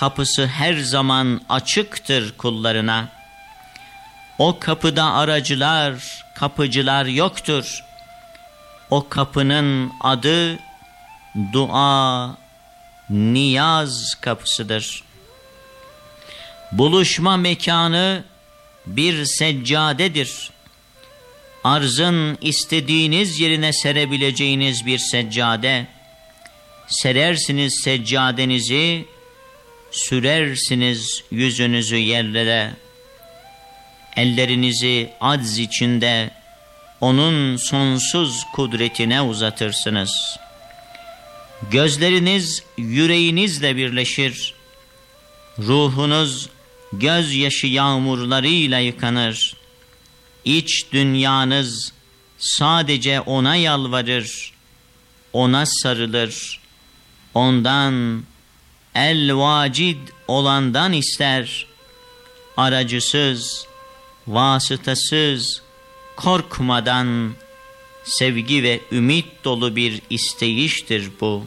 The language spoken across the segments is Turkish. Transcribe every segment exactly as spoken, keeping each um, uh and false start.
kapısı her zaman açıktır kullarına. O kapıda aracılar, kapıcılar yoktur. O kapının adı dua, niyaz kapısıdır. Buluşma mekanı bir seccadedir. Arzın istediğiniz yerine serebileceğiniz bir seccade. Serersiniz seccadenizi, sürersiniz yüzünüzü yerlere. Ellerinizi acz içinde onun sonsuz kudretine uzatırsınız. Gözleriniz yüreğinizle birleşir. Ruhunuz gözyaşı yağmurlarıyla yıkanır. İç dünyanız sadece ona yalvarır, ona sarılır. Ondan, el-vacid olandan ister. Aracısız, vasıtasız, korkmadan sevgi ve ümit dolu bir isteyiştir bu.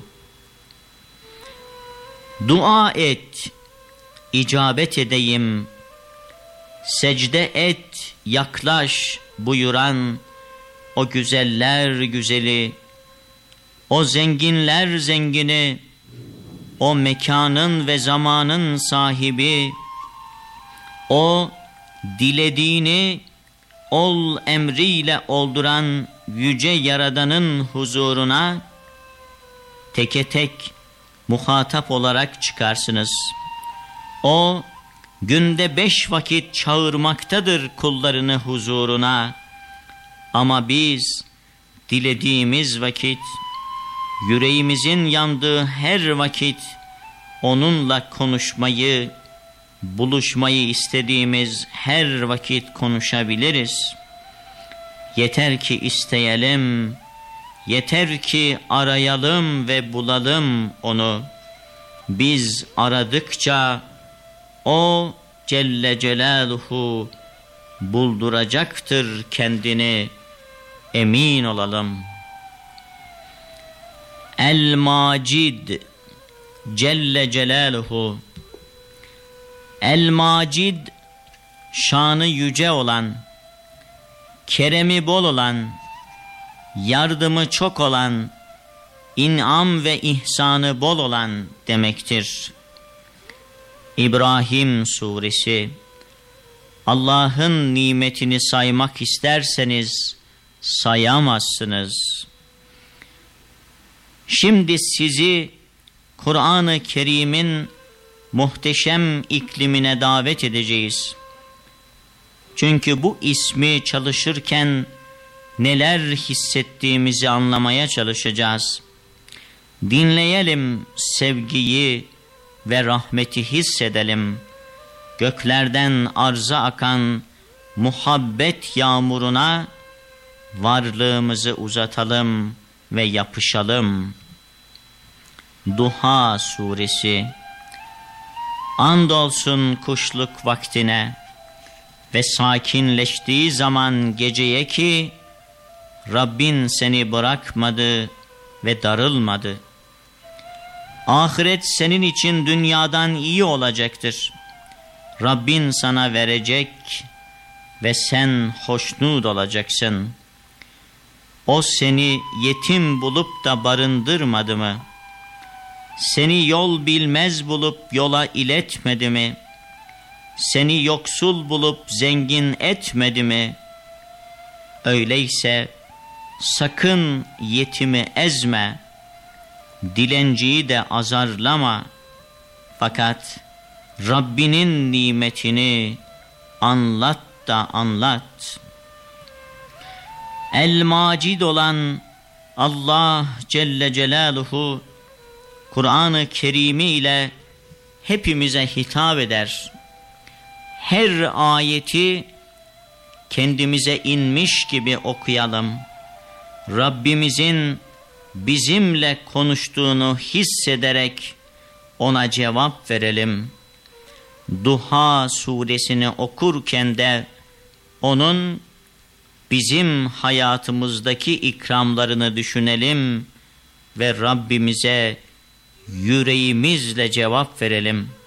Dua et, icabet edeyim. Secde et, yaklaş buyuran o güzeller güzeli, o zenginler zengini, o mekanın ve zamanın sahibi, o dilediğini ol emriyle olduran yüce Yaradan'ın huzuruna teke tek muhatap olarak çıkarsınız. O günde beş vakit çağırmaktadır kullarını huzuruna. Ama biz dilediğimiz vakit, yüreğimizin yandığı her vakit onunla konuşmayı, buluşmayı istediğimiz her vakit konuşabiliriz. Yeter ki isteyelim, yeter ki arayalım ve bulalım onu. Biz aradıkça o Celle Celaluhu bulduracaktır kendini, emin olalım. El-Macid Celle Celaluhu, El-Macid şanı yüce olan, keremi bol olan, yardımı çok olan, inam ve ihsanı bol olan demektir. İbrahim suresi. Allah'ın nimetini saymak isterseniz sayamazsınız. Şimdi sizi Kur'an-ı Kerim'in muhteşem iklimine davet edeceğiz. Çünkü bu ismi çalışırken neler hissettiğimizi anlamaya çalışacağız. Dinleyelim sevgiyi ve rahmeti hissedelim. Göklerden arza akan muhabbet yağmuruna varlığımızı uzatalım ve yapışalım. Duha suresi. Andolsun kuşluk vaktine ve sakinleştiği zaman geceye ki Rabbin seni bırakmadı ve darılmadı. Ahiret senin için dünyadan iyi olacaktır. Rabbin sana verecek ve sen hoşnut olacaksın. O seni yetim bulup da barındırmadı mı? Seni yol bilmez bulup yola iletmedi mi? Seni yoksul bulup zengin etmedi mi? Öyleyse sakın yetimi ezme, dilenciyi de azarlama. Fakat Rabbinin nimetini anlat da anlat. El-Macid olan Allah Celle Celaluhu Kur'an-ı Kerim'i ile hepimize hitap eder. Her ayeti kendimize inmiş gibi okuyalım. Rabbimizin bizimle konuştuğunu hissederek ona cevap verelim. Duha suresini okurken de onun bizim hayatımızdaki ikramlarını düşünelim ve Rabbimize yüreğimizle cevap verelim.